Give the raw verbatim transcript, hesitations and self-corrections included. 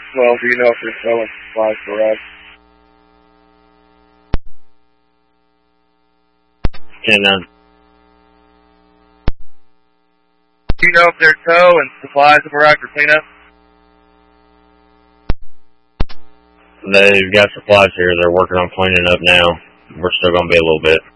twelve, do you know if they're selling supplies for us? ten nine. Do you know if they're tow and supplies have arrived for cleanup? They've got supplies here. They're working on cleaning up now. We're still going to be a little bit.